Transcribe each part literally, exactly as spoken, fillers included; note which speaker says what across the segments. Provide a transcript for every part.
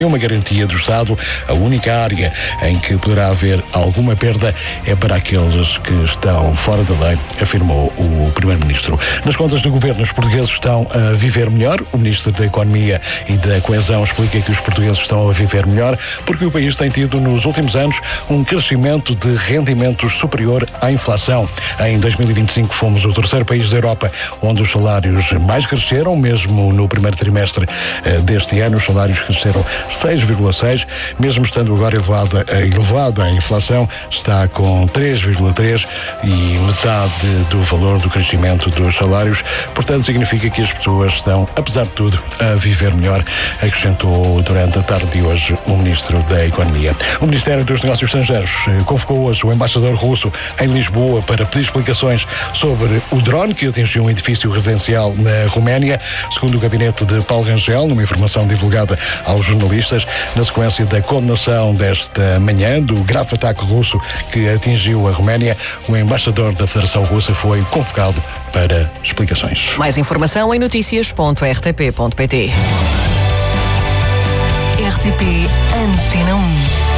Speaker 1: uma garantia do Estado. A única área em que poderá haver alguma perda é para aqueles que estão fora da lei, afirmou o Primeiro-Ministro. Nas contas do Governo, os portugueses estão a viver melhor. O Ministro da Economia e da Coesão explica que os portugueses estão a viver melhor porque o país tem tido nos últimos anos um crescimento de rendimentos superior à inflação. Em dois mil e vinte e cinco fomos o terceiro país da Europa onde os salários mais cresceram. Mesmo no primeiro trimestre deste ano, os salários cresceram seis vírgula seis, mesmo estando agora elevada, elevada a inflação, está com três vírgula três e metade do valor do crescimento dos salários. Portanto, significa que as pessoas estão, apesar de tudo, a viver melhor, acrescentou durante a tarde de hoje o Ministro da Economia. O Ministério dos Negócios Estrangeiros convocou hoje o embaixador russo em Lisboa para pedir explicações sobre o drone que atingiu um edifício residencial na Roménia. Segundo o gabinete de Paulo Rangel, numa informação divulgada aos jornalistas, na sequência da condenação desta manhã do grave ataque russo que atingiu a Roménia, o embaixador da Federação Russa foi convocado para explicações.
Speaker 2: Mais informação em notícias ponto r t p ponto p t.
Speaker 3: R T P Antena um.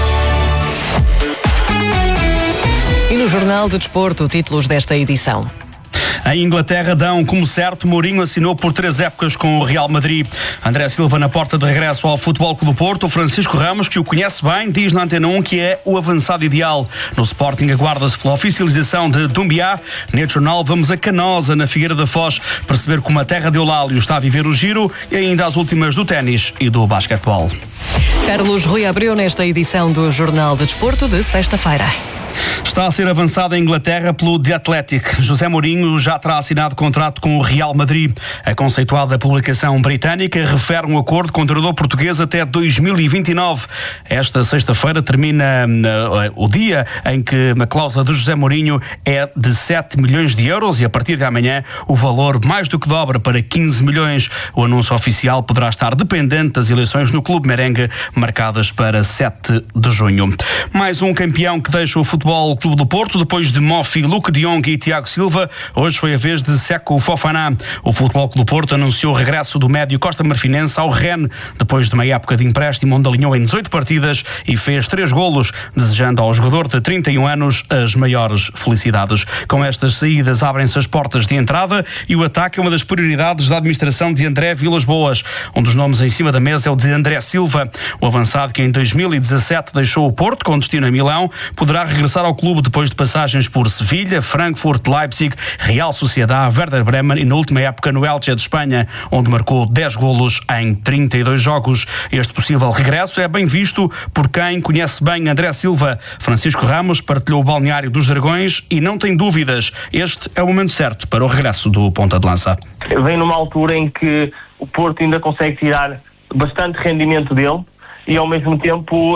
Speaker 2: E no Jornal de Desporto, títulos desta edição.
Speaker 4: Em Inglaterra dão como certo, Mourinho assinou por três épocas com o Real Madrid. André Silva na porta de regresso ao Futebol Clube do Porto. O Francisco Ramos, que o conhece bem, diz na Antena um que é o avançado ideal. No Sporting aguarda-se pela oficialização de Doumbia. Neste jornal vamos a Canosa, na Figueira da Foz, perceber como a terra de Eulálio está a viver o giro e ainda as últimas do ténis e do basquetebol.
Speaker 2: Carlos Rui Abreu nesta edição do Jornal de Desporto de sexta-feira.
Speaker 4: Está a ser avançado em Inglaterra pelo The Athletic. José Mourinho já terá assinado contrato com o Real Madrid. A conceituada publicação britânica refere um acordo com o treinador português até dois mil e vinte e nove. Esta sexta-feira termina uh, o dia em que a cláusula de José Mourinho é de sete milhões de euros e a partir de amanhã o valor mais do que dobra para quinze milhões. O anúncio oficial poderá estar dependente das eleições no Clube Merengue, marcadas para sete de junho. Mais um campeão que deixa o futebol Futebol Clube do Porto, depois de Mofi, Luque de Jong e Tiago Silva, hoje foi a vez de Seco Fofana. O Futebol Clube do Porto anunciou o regresso do médio costa-marfinense ao Rennes, depois de uma época de empréstimo onde alinhou em dezoito partidas e fez três golos, desejando ao jogador de trinta e um anos as maiores felicidades. Com estas saídas abrem-se as portas de entrada e o ataque é uma das prioridades da administração de André Vilas-Boas. Um dos nomes em cima da mesa é o de André Silva. O avançado, que em dois mil e dezassete deixou o Porto com destino a Milão, poderá regressar ao clube depois de passagens por Sevilha, Frankfurt, Leipzig, Real Sociedade, Werder Bremen e na última época no Elche de Espanha, onde marcou dez golos em trinta e dois jogos. Este possível regresso é bem visto por quem conhece bem André Silva. Francisco Ramos partilhou o balneário dos Dragões e não tem dúvidas, este é o momento certo para o regresso do ponta de lança.
Speaker 5: Vem numa altura em que o Porto ainda consegue tirar bastante rendimento dele e ao mesmo tempo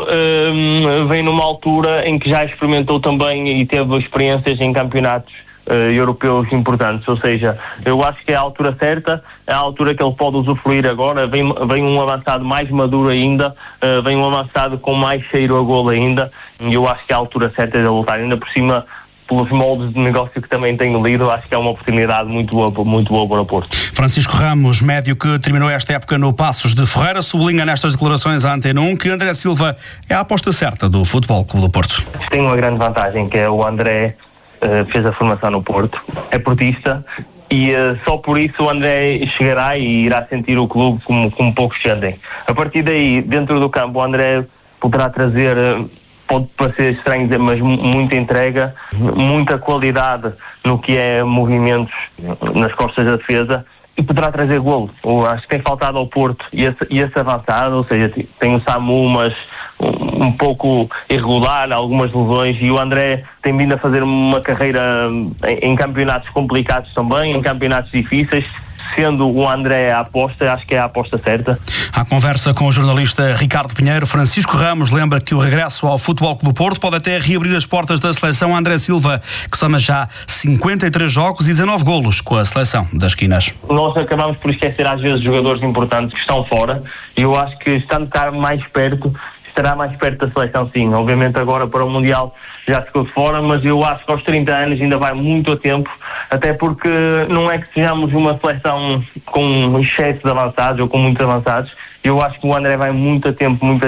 Speaker 5: um, vem numa altura em que já experimentou também e teve experiências em campeonatos uh, europeus importantes, ou seja, eu acho que é a altura certa, é a altura que ele pode usufruir agora. Vem, vem um avançado mais maduro ainda, uh, vem um avançado com mais cheiro a golo ainda, e eu acho que é a altura certa de voltar, ainda por cima, pelos moldes de negócio que também tenho lido, acho que é uma oportunidade muito boa, muito boa para o Porto.
Speaker 4: Francisco Ramos, médio que terminou esta época no Passos de Ferreira, sublinha nestas declarações à Antena um que André Silva é a aposta certa do Futebol Clube do Porto.
Speaker 5: Tem uma grande vantagem, que é o André uh, fez a formação no Porto, é portista, e uh, só por isso o André chegará e irá sentir o clube como, como poucos sentem. A partir daí, dentro do campo, o André poderá trazer... Uh, pode parecer estranho dizer, mas muita entrega, muita qualidade no que é movimentos nas costas da defesa e poderá trazer golo. Eu acho que tem faltado ao Porto e esse, e esse avançado, ou seja, tem o Samu, mas um, um pouco irregular, algumas lesões, e o André tem vindo a fazer uma carreira em, em campeonatos complicados também, em campeonatos difíceis. Sendo o André a aposta, acho que é a aposta certa.
Speaker 4: À conversa com o jornalista Ricardo Pinheiro, Francisco Ramos lembra que o regresso ao Futebol Clube do Porto pode até reabrir as portas da seleção André Silva, que soma já cinquenta e três jogos e dezanove golos com a seleção das Quinas.
Speaker 5: Nós acabamos por esquecer às vezes jogadores importantes que estão fora, e eu acho que estando cá mais perto, estará mais perto da seleção, sim. Obviamente agora para o Mundial já ficou de fora, mas eu acho que aos trinta anos ainda vai muito a tempo, até porque não é que sejamos uma seleção com excesso de avançados ou com muitos avançados. Eu acho que o André vai muito a tempo, muito a